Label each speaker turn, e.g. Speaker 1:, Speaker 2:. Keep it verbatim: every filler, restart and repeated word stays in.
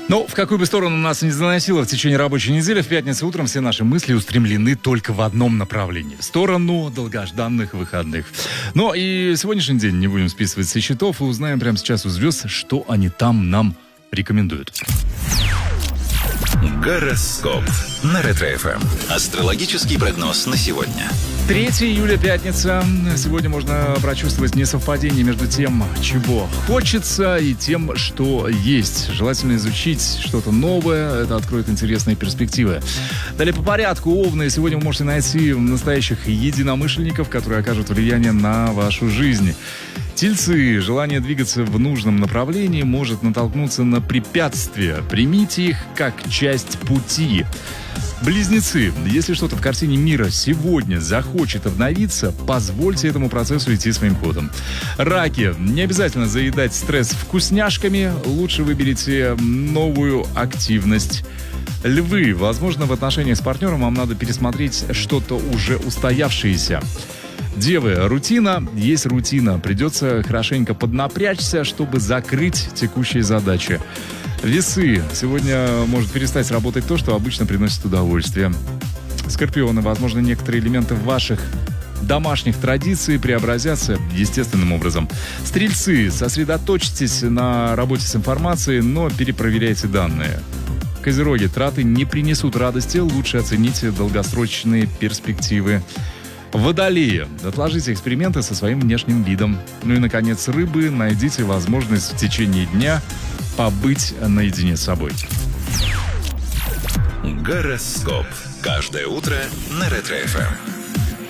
Speaker 1: Ну, в какую бы сторону нас ни заносило в течение рабочей недели, в пятницу утром все наши мысли устремлены только в одном направлении. В сторону долгожданных выходных. Но и сегодняшний день не будем списывать со счетов и узнаем прямо сейчас у звезд, что они там нам рекомендуют.
Speaker 2: Гороскоп на Ретро-эф эм. Астрологический прогноз на сегодня.
Speaker 1: третьего июля, пятница. Сегодня можно прочувствовать несовпадение между тем, чего хочется, и тем, что есть. Желательно изучить что-то новое, это откроет интересные перспективы. Далее по порядку. Овны. Сегодня вы можете найти настоящих единомышленников, которые окажут влияние на вашу жизнь. Тельцы. Желание двигаться в нужном направлении может натолкнуться на препятствия. Примите их как часть пути. Близнецы. Если что-то в картине мира сегодня захочет обновиться, позвольте этому процессу идти своим ходом. Раки. Не обязательно заедать стресс вкусняшками. Лучше выберите новую активность. Львы. Возможно, в отношениях с партнером вам надо пересмотреть что-то уже устоявшееся. Девы, рутина есть рутина. Придется хорошенько поднапрячься, чтобы закрыть текущие задачи. Весы. Сегодня может перестать работать то, что обычно приносит удовольствие. Скорпионы. Возможно, некоторые элементы ваших домашних традиций преобразятся естественным образом. Стрельцы. Сосредоточьтесь на работе с информацией, но перепроверяйте данные. Козероги. Траты не принесут радости. Лучше оцените долгосрочные перспективы. Водолеи. Отложите эксперименты со своим внешним видом. Ну и, наконец, рыбы. Найдите возможность в течение дня побыть наедине с собой.
Speaker 2: Гороскоп. Каждое утро на Ретро-эф эм.